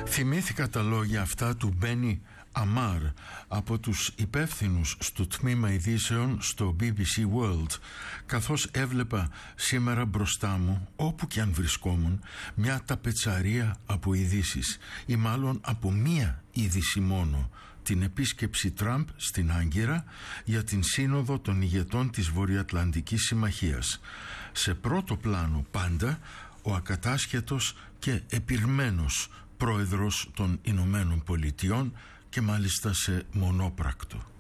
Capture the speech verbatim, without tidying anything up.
Θυμήθηκα τα λόγια αυτά του Μπένι Αμάρ από τους υπεύθυνους στο τμήμα ειδήσεων στο μπι μπι σι World, καθώς έβλεπα σήμερα μπροστά μου, όπου και αν βρισκόμουν, μια ταπετσαρία από ειδήσεις, ή μάλλον από μία είδηση μόνο, την επίσκεψη Τραμπ στην Άγκυρα για την σύνοδο των ηγετών της Βορειοατλαντικής Συμμαχίας. Σε πρώτο πλάνο πάντα ο ακατάσχετος και επειρμένος πρόεδρος των Ηνωμένων Πολιτειών, και μάλιστα σε μονόπρακτο.